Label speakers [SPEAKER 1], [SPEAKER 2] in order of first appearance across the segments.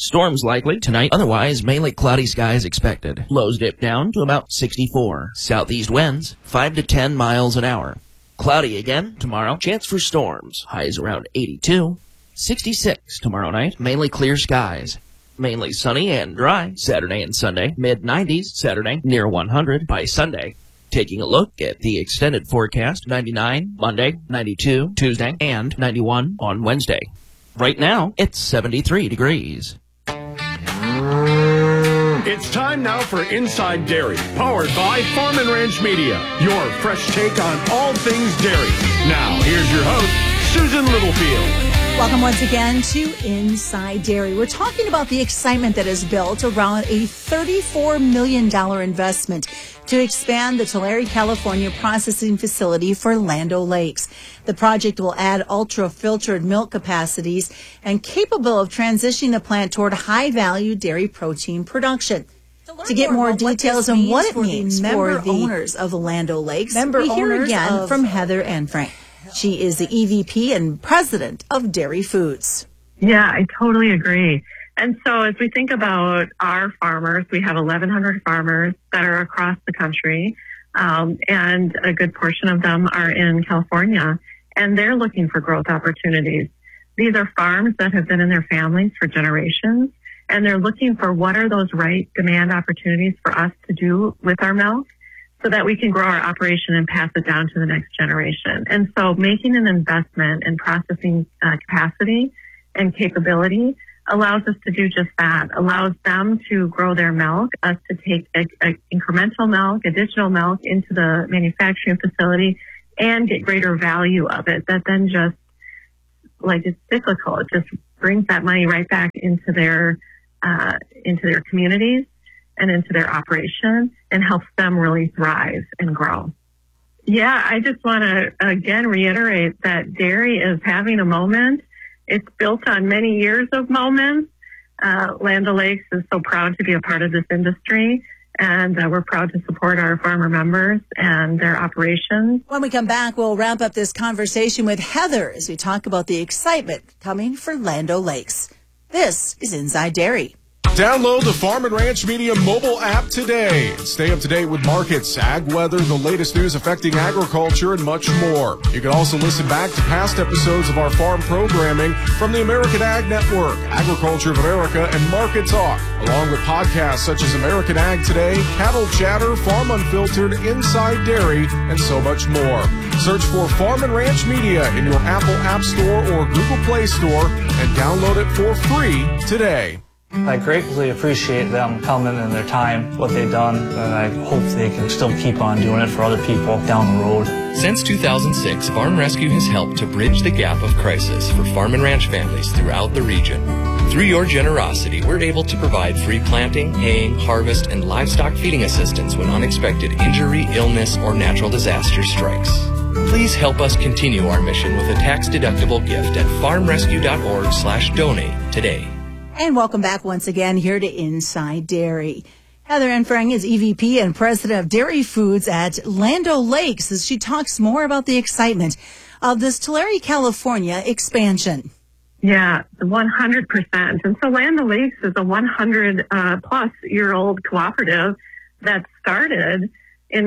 [SPEAKER 1] Storms likely tonight, otherwise mainly cloudy skies expected. Lows dip down to about 64. Southeast winds 5 to 10 miles an hour. Cloudy again tomorrow, chance for storms. Highs around 82. 66 tomorrow night, mainly clear skies. Mainly sunny and dry Saturday and Sunday. Mid-90s Saturday, near 100 by Sunday. Taking a look at the extended forecast, 99 Monday, 92 Tuesday, and 91 on Wednesday. Right now, it's 73 degrees.
[SPEAKER 2] It's time now for Inside Dairy, powered by Farm and Ranch Media, your fresh take on all things dairy. Now, here's your host, Susan Littlefield.
[SPEAKER 3] Welcome once again to Inside Dairy. We're talking about the excitement that is built around a $34 million investment to expand the Tulare, California processing facility for Land O'Lakes. The project will add ultra-filtered milk capacities and capable of transitioning the plant toward high-value dairy protein production. To get more details on what it means for the owners of Land O'Lakes, we hear again from Heather and Frank. She is the EVP and president of Dairy Foods.
[SPEAKER 4] Yeah, I totally agree. And so as we think about our farmers, we have 1,100 farmers that are across the country, and a good portion of them are in California, and they're looking for growth opportunities. These are farms that have been in their families for generations, and they're looking for what are those right demand opportunities for us to do with our milk, so that we can grow our operation and pass it down to the next generation. And so making an investment in processing capacity and capability allows us to do just that, allows them to grow their milk, us to take incremental milk, additional milk into the manufacturing facility and get greater value of it. That then just, like, it's cyclical. It just brings that money right back into their communities and into their operation and helps them really thrive and grow. Yeah, I just want to, again, reiterate that dairy is having a moment. It's built on many years of moments. Land O'Lakes is so proud to be a part of this industry, and we're proud to support our farmer members and their operations.
[SPEAKER 3] When we come back, we'll wrap up this conversation with Heather as we talk about the excitement coming for Land O'Lakes. This is Inside Dairy.
[SPEAKER 5] Download the Farm and Ranch Media mobile app today and stay up to date with markets, ag weather, the latest news affecting agriculture, and much more. You can also listen back to past episodes of our farm programming from the American Ag Network, Agriculture of America, and Market Talk, along with podcasts such as American Ag Today, Cattle Chatter, Farm Unfiltered, Inside Dairy, and so much more. Search for Farm and Ranch Media in your Apple App Store or Google Play Store and download it for free today.
[SPEAKER 6] I greatly appreciate them coming and their time, what they've done, and I hope they can still keep on doing it for other people down the road.
[SPEAKER 7] Since 2006, Farm Rescue has helped to bridge the gap of crisis for farm and ranch families throughout the region. Through your generosity, we're able to provide free planting, haying, harvest, and livestock feeding assistance when unexpected injury, illness, or natural disaster strikes. Please help us continue our mission with a tax-deductible gift at farmrescue.org/donate today.
[SPEAKER 3] And welcome back once again here to Inside Dairy. Heather Enfreng is EVP and president of Dairy Foods at Land O'Lakes as she talks more about the excitement of this Tulare, California expansion.
[SPEAKER 4] Yeah, 100%. And so Land O'Lakes is a 100-plus-year-old cooperative that started in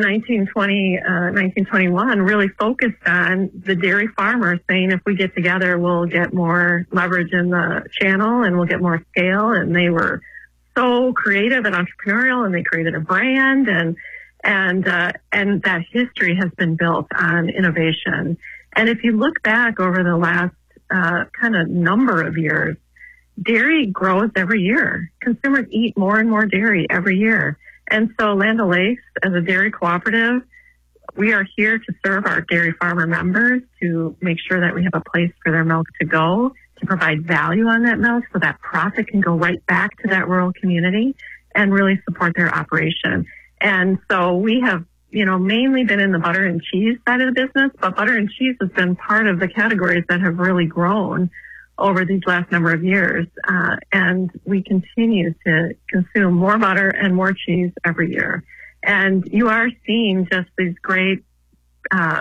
[SPEAKER 4] 1921, really focused on the dairy farmers, saying if we get together, we'll get more leverage in the channel and we'll get more scale. And they were so creative and entrepreneurial, and they created a brand, and that history has been built on innovation. And if you look back over the last kind of number of years, dairy grows every year. Consumers eat more and more dairy every year. And so Land O'Lakes, as a dairy cooperative, we are here to serve our dairy farmer members, to make sure that we have a place for their milk to go, to provide value on that milk so that profit can go right back to that rural community and really support their operation. And so we have, mainly been in the butter and cheese side of the business, but butter and cheese has been part of the categories that have really grown over these last number of years. And we continue to consume more butter and more cheese every year. And you are seeing just these great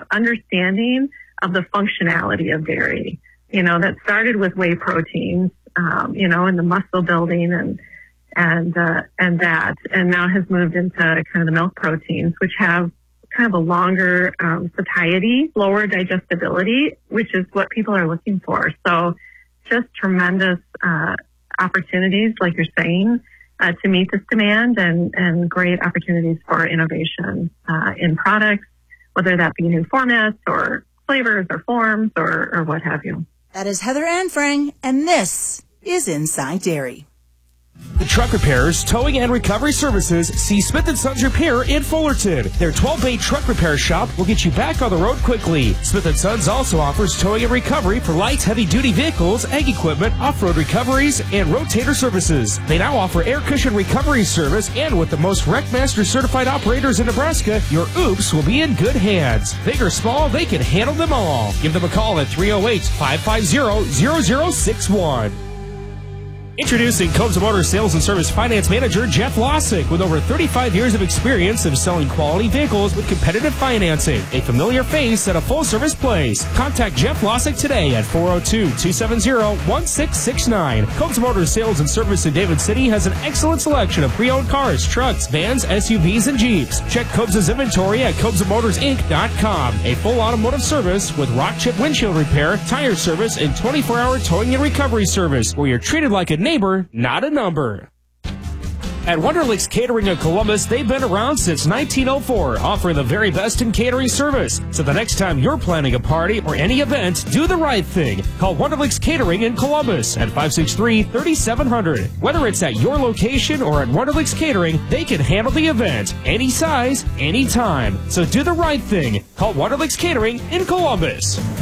[SPEAKER 4] understanding of the functionality of dairy, that started with whey proteins in the muscle building and that, and now has moved into kind of the milk proteins, which have kind of a longer satiety, lower digestibility, which is what people are looking for. So just tremendous opportunities, like you're saying, to meet this demand, and great opportunities for innovation in products, whether that be new formats or flavors or forms or what have you.
[SPEAKER 3] That is Heather Anfrang, and this is Inside Dairy.
[SPEAKER 8] The truck repairs, towing, and recovery services. See Smith & Sons Repair in Fullerton. Their 12-bay truck repair shop will get you back on the road quickly. Smith & Sons also offers towing and recovery for light, heavy-duty vehicles, ag equipment, off-road recoveries, and rotator services. They now offer air cushion recovery service, and with the most Wreckmaster certified operators in Nebraska, your oops will be in good hands. Big or small, they can handle them all. Give them a call at 308-550-0061. Introducing Cobes Motor Sales and Service Finance Manager Jeff Lossick, with over 35 years of experience of selling quality vehicles with competitive financing. A familiar face at a full-service place. Contact Jeff Lossick today at 402-270-1669. Cobes Motor Sales and Service in David City has an excellent selection of pre-owned cars, trucks, vans, SUVs, and Jeeps. Check Cobes' inventory at CobesMotorsInc.com. A full automotive service with rock chip windshield repair, tire service, and 24-hour towing and recovery service, where you're treated like a neighbor, not a number. At Wonderlicks Catering of Columbus, they've been around since 1904, offering the very best in catering service. So the next time you're planning a party or any event, do the right thing. Call Wonderlicks Catering in Columbus at 563-3700. Whether it's at your location or at Wonderlicks Catering, they can handle the event, any size, anytime. So do the right thing. Call Wonderlicks Catering in Columbus.